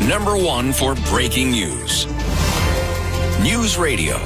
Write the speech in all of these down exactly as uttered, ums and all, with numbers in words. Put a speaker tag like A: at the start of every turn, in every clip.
A: number one for breaking news. News Radio.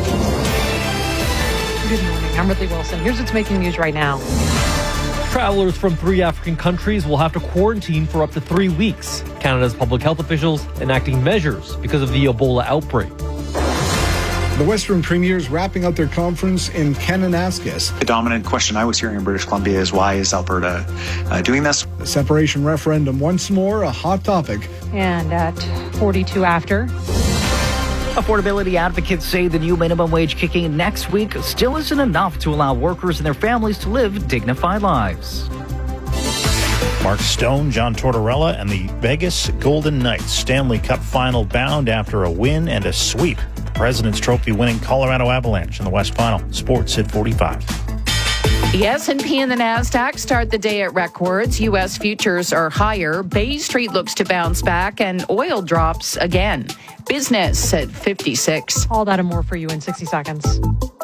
B: Good morning. I'm Ridley Wilson. Here's what's making news right now.
C: Travelers from three African countries will have to quarantine for up to three weeks. Canada's public health officials enacting measures because of the Ebola outbreak.
D: The Western Premiers wrapping up their conference in Kananaskis.
E: The dominant question I was hearing in British Columbia is, why is Alberta uh, doing this?
D: The separation referendum once more a hot topic.
B: And at forty-two after.
F: Affordability advocates say the new minimum wage kicking in next week still isn't enough to allow workers and their families to live dignified lives.
G: Mark Stone, John Tortorella, and the Vegas Golden Knights Stanley Cup final bound after a win and a sweep. The President's Trophy winning Colorado Avalanche in the West Final. Sports at forty-five.
H: The S and P and the NASDAQ start the day at records. U S futures are higher. Bay Street looks to bounce back, and oil drops again. Business at fifty-six.
B: All that and more for you in sixty seconds.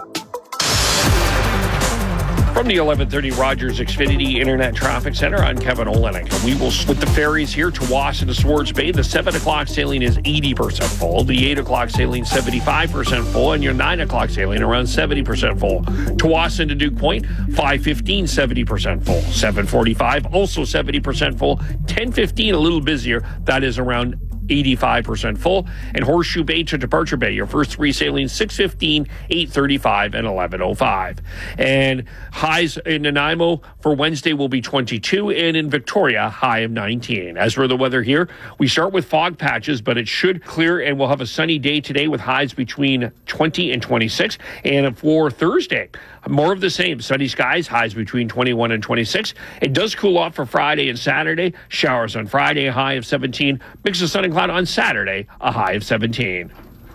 I: From the eleven thirty Rogers Xfinity Internet Traffic Center, I'm Kevin Olenek. We will split the ferries here to Tsawwassen to Swords Bay. The seven o'clock sailing is eighty percent full. The eight o'clock sailing seventy-five percent full. And your nine o'clock sailing around seventy percent full. Tsawwassen to Duke Point, five fifteen, seventy percent full. seven forty-five, also seventy percent full. ten fifteen, a little busier. That is around eighty-five percent full. And Horseshoe Bay to Departure Bay, your first three sailings, six fifteen, eight thirty-five, and eleven oh five. And highs in Nanaimo for Wednesday will be twenty-two, and in Victoria, high of nineteen. As for the weather here, we start with fog patches, but it should clear, and we'll have a sunny day today with highs between twenty and twenty-six. And for Thursday, more of the same. Sunny skies, highs between twenty-one and twenty-six. It does cool off for Friday and Saturday. Showers on Friday, a high of seventeen. Mix of sun and cloud on Saturday, a high of seventeen.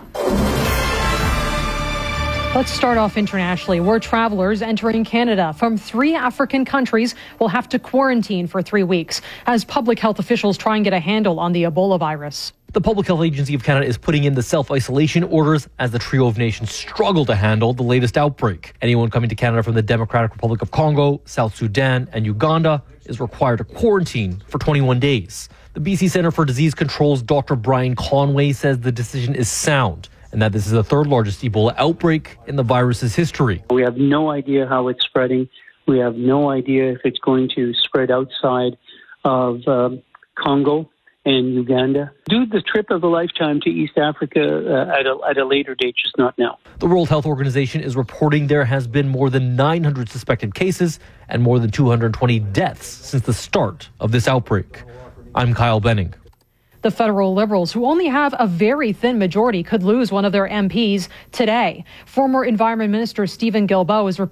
B: Let's start off internationally, where travelers entering Canada from three African countries will have to quarantine for three weeks as public health officials try and get a handle on the Ebola virus.
C: The Public Health Agency of Canada is putting in the self-isolation orders as the trio of nations struggle to handle the latest outbreak. Anyone coming to Canada from the Democratic Republic of Congo, South Sudan, and Uganda is required to quarantine for twenty-one days. The B C Centre for Disease Control's Doctor Brian Conway says the decision is sound and that this is the third largest Ebola outbreak in the virus's history.
J: We have no idea how it's spreading. We have no idea if it's going to spread outside of um, Congo and Uganda. Do the trip of a lifetime to East Africa uh, at, a, at a later date, just not now.
C: The World Health Organization is reporting there has been more than nine hundred suspected cases and more than two hundred twenty deaths since the start of this outbreak. I'm Kyle Benning.
B: The federal Liberals, who only have a very thin majority, could lose one of their M Ps today. Former Environment Minister Stephen Guilbeault is